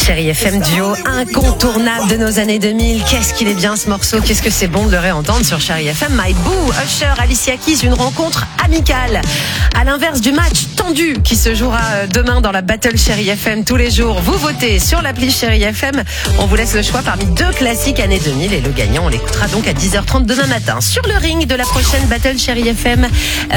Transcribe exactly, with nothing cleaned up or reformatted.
Chérie F M, duo incontournable de nos années deux mille. Qu'est-ce qu'il est bien ce morceau, qu'est-ce que c'est bon de le réentendre sur Chérie F M. My Boo, Usher, Alicia Keys, une rencontre amicale. À l'inverse du match tendu qui se jouera demain dans la Battle Chérie F M tous les jours. Vous votez sur l'appli Chérie F M. On vous laisse le choix parmi deux classiques années deux mille et le gagnant, on l'écoutera donc à dix heures trente demain matin. Sur le ring de la prochaine Battle Chérie F M,